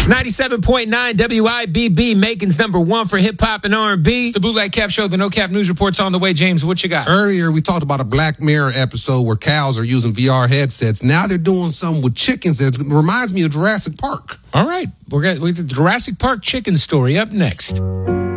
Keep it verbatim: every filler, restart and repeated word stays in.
ninety-seven point nine W I B B, Macon's number one for hip-hop and R and B. It's the Bootleg Cap Show. The No Cap News Report's on the way. James, what you got? Earlier, we talked about a Black Mirror episode where cows are using V R headsets. Now they're doing something with chickens that reminds me of Jurassic Park. All right. We're going to the Jurassic Park chicken story up next.